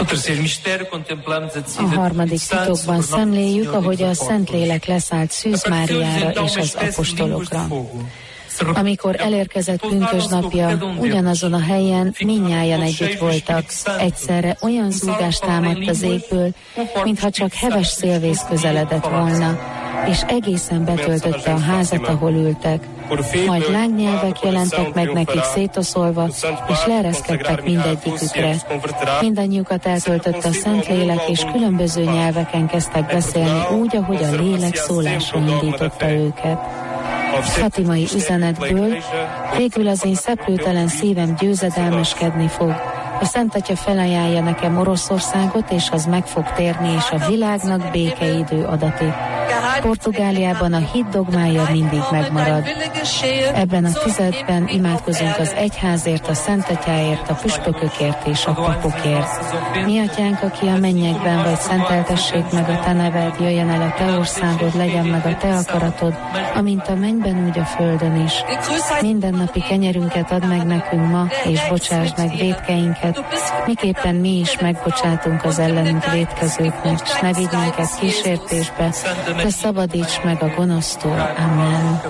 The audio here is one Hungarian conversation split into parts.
A harmadik titokban szemléljük, ahogy a Szentlélek leszállt Szűz Máriára és az apostolokra. Amikor elérkezett pünkösdnapja, ugyanazon a helyen mindnyájan együtt voltak. Egyszerre olyan zúgás támadt az égből, mintha csak heves szélvész közeledett volna, és egészen betöltötte a házat, ahol ültek. Majd lángnyelvek jelentek meg nekik szétoszolva, és leereszkedtek mindegyikükre. Mindannyiukat eltöltötte a Szentlélek, és különböző nyelveken kezdtek beszélni úgy, ahogy a lélek szólásra indította őket. Fatimai üzenetből: végül az én szeplőtelen szívem győzedelmeskedni fog. A Szent Atya felajánlja nekem Oroszországot, és az meg fog térni, és a világnak békeidő adatik. Portugáliában a hit dogmája mindig megmarad. Ebben a tizedben imádkozunk az egyházért, a Szent Atyáért, a püspökökért és a papokért. Mi Atyánk, aki a mennyekben vagy, szenteltessék meg a te neved, jöjjön el a te országod, legyen meg a te akaratod, amint a mennyben, úgy a földön is. Mindennapi kenyerünket add meg nekünk ma, és bocsásd meg vétkeinket, miképpen mi is megbocsátunk az ellenünk vétkezőknek, s ne vigy minket kísértésbe, de szabadíts meg a gonosztól. Amen.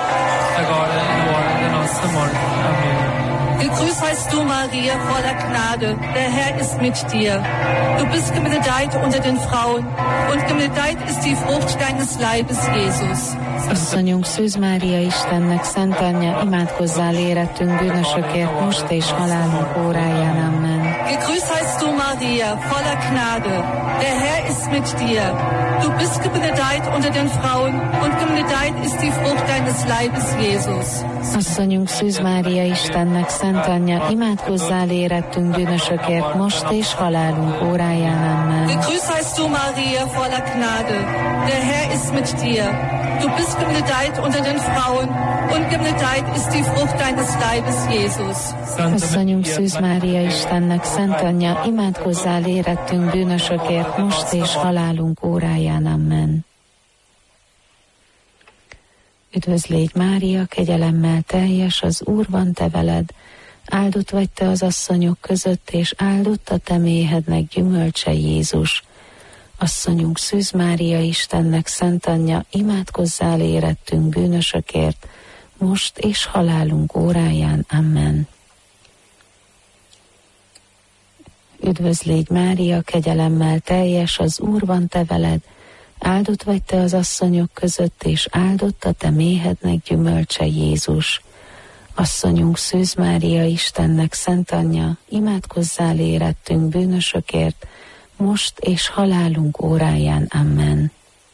Gegrüßt seist du, Maria, voller Gnade, der Herr ist mit dir. Du bist gebenedeit unter den Frauen, und gebenedeit ist die Frucht deines Leibes, Jézus. Asszonyunk Szűz Mária, Istennek szent anyja, imádkozzál érettünk bűnösökért, most és halálunk óráján. Amen. Gegrüßt seist du, Maria, voller Gnade, der Herr ist mit dir. Du bist gebenedeit unter den Frauen, und gebenedeit ist die Frucht deines Leibes, Jézus. Asszonyunk Szűz Mária, Istennek szent anyja, imádkozzál érettünk bűnösökért, most és halálunk óráján. Amen. Gegrüßt seist du, Maria, voller Gnade, der Herr ist mit dir. Du bist gebenedeit unter den Frauen, und gebenedeit ist die Frucht deines Leibes, Jézus. Asszonyunk Szűz Mária, Istennek szent anyja, imádkozzál érettünk bűnösökért, most és halálunk óráján. Amen. Üdvözl légy Mária, kegyelemmel teljes, az Úr van te veled. Áldott vagy te az asszonyok között, és áldott a te méhednek gyümölcse, Jézus. Asszonyunk Szűz Mária, Istennek szent anyja, imádkozzál érettünk bűnösökért, most és halálunk óráján. Amen. Üdvözl légy Mária, kegyelemmel teljes, az Úr van te veled. Áldott vagy te az asszonyok között, és áldott a te méhednek gyümölcse, Jézus. Asszonyunk Szűz Mária, Istennek szent anyja, imádkozzál érettünk bűnösökért, most és halálunk óráján. Amen.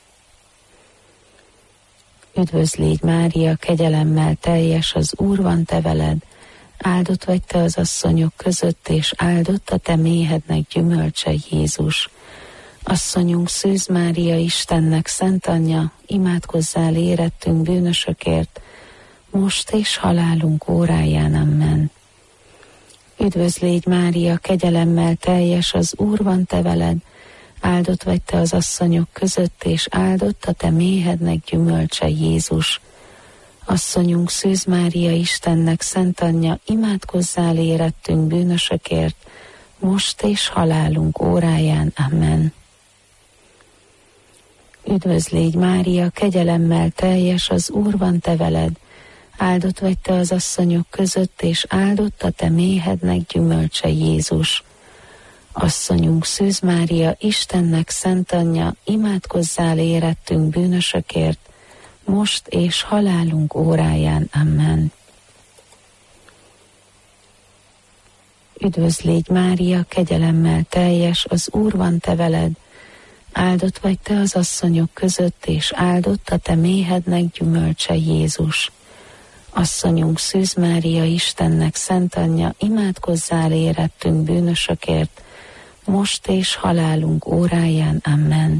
Üdvözl légy Mária, kegyelemmel teljes, az Úr van te veled. Áldott vagy te az asszonyok között, és áldott a te méhednek gyümölcse, Jézus. Asszonyunk Szűz Mária, Istennek szent anyja, imádkozzál érettünk bűnösökért, most és halálunk óráján. Amen. Üdvözl légy Mária, kegyelemmel teljes, az Úr van te veled. Áldott vagy te az asszonyok között, és áldott a te méhednek gyümölcse, Jézus. Asszonyunk Szűz Mária, Istennek szent anyja, imádkozzál érettünk bűnösökért, most és halálunk óráján. Amen. Üdvözl légy Mária, kegyelemmel teljes, az Úr van te veled. Áldott vagy te az asszonyok között, és áldott a te méhednek gyümölcse, Jézus. Asszonyunk Szűz Mária, Istennek szent anyja, imádkozzál érettünk bűnösökért, most és halálunk óráján. Amen. Üdvözl légy Mária, kegyelemmel teljes, az Úr van te veled. Áldott vagy te az asszonyok között, és áldott a te méhednek gyümölcse, Jézus. Asszonyunk Szűz Mária, Istennek szent anyja, imádkozzál érettünk bűnösökért, most és halálunk óráján. Amen.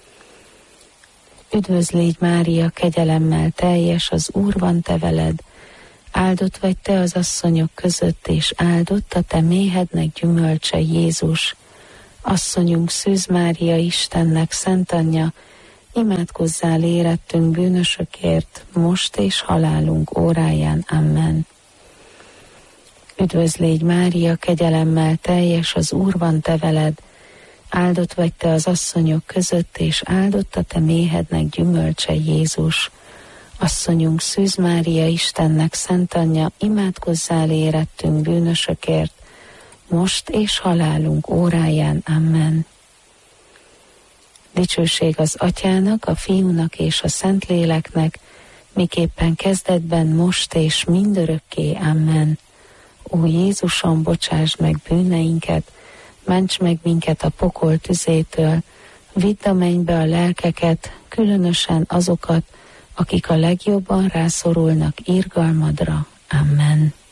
Üdvözl légy Mária, kegyelemmel teljes, az Úr van te veled. Áldott vagy te az asszonyok között, és áldott a te méhednek gyümölcse, Jézus. Asszonyunk Szűz Mária, Istennek szent anyja, imádkozzál érettünk bűnösökért, most és halálunk óráján. Amen. Üdvözl légy Mária, kegyelemmel teljes, az Úr van te veled. Áldott vagy te az asszonyok között, és áldott a te méhednek gyümölcse, Jézus. Asszonyunk Szűz Mária, Istennek szent anyja, imádkozzál érettünk bűnösökért, most és halálunk óráján. Amen. Dicsőség az Atyának, a Fiúnak és a Szentléleknek, miképpen kezdetben, most és mindörökké. Amen. Ó Jézusom, bocsásd meg bűneinket, ments meg minket a pokol tüzétől, vidd a mennybe a lelkeket, különösen azokat, akik a legjobban rászorulnak irgalmadra. Amen.